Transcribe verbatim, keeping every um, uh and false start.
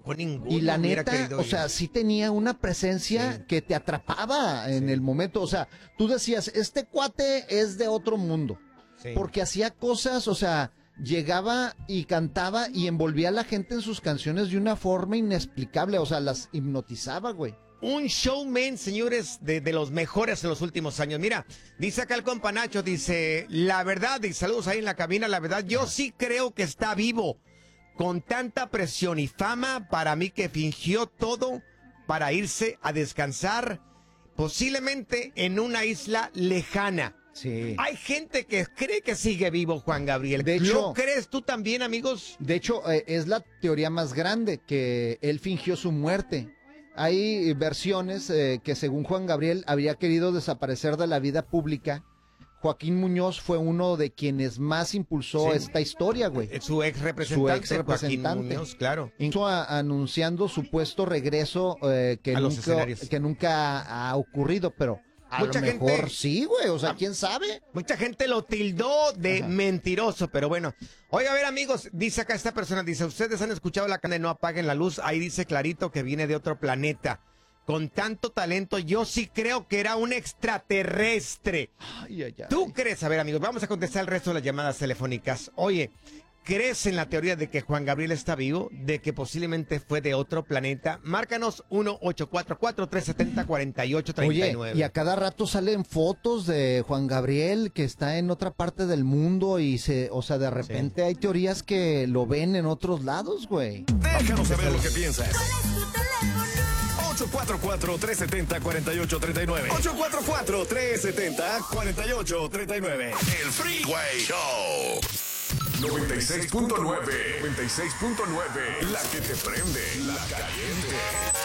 tocó ninguno. Y la neta, o sea, sí tenía una presencia sí. que te atrapaba en sí. el momento. O sea, tú decías, este cuate es de otro mundo. Sí. Porque hacía cosas, o sea, llegaba y cantaba y envolvía a la gente en sus canciones de una forma inexplicable. O sea, las hipnotizaba, güey. Un showman, señores, de, de los mejores en los últimos años. Mira, dice acá el compa Nacho, dice, la verdad, y saludos ahí en la cabina, la verdad, yo sí creo que está vivo. Con tanta presión y fama, para mí que fingió todo para irse a descansar, posiblemente en una isla lejana. Sí. Hay gente que cree que sigue vivo, Juan Gabriel. De hecho, ¿lo crees tú también, amigos? De hecho, eh, es la teoría más grande, que él fingió su muerte. Hay versiones eh, que según Juan Gabriel habría querido desaparecer de la vida pública. Joaquín Muñoz fue uno de quienes más impulsó sí. esta historia, güey. Su ex representante, su ex representante. Joaquín Muñoz, claro. Incluso a, anunciando supuesto regreso eh, que, a nunca, que nunca ha ocurrido, pero a mucha lo mejor gente, sí, güey, o sea, ¿quién sabe? Mucha gente lo tildó de Ajá. mentiroso, pero bueno. Oiga, a ver, amigos, dice acá esta persona, dice, ustedes han escuchado la canción de No apaguen la luz, ahí dice clarito que viene de otro planeta. Con tanto talento, yo sí creo que era un extraterrestre. Ay, ay, ay. ¿Tú crees? A ver, amigos, vamos a contestar el resto de las llamadas telefónicas. Oye, ¿crees en la teoría de que Juan Gabriel está vivo? ¿De que posiblemente fue de otro planeta? Márcanos uno ocho cuatro cuatro, tres siete cero, cuatro ocho tres nueve. Oye, y a cada rato salen fotos de Juan Gabriel que está en otra parte del mundo y se, o sea, de repente sí. hay teorías que lo ven en otros lados, güey. Déjanos saber lo que piensas. ocho cuatro cuatro, tres siete cero, cuatro ocho tres nueve. ocho cuatro cuatro, tres siete cero, cuatro ocho tres nueve. El Freeway Show. noventa y seis punto nueve. noventa y seis punto nueve. La que te prende. La caliente.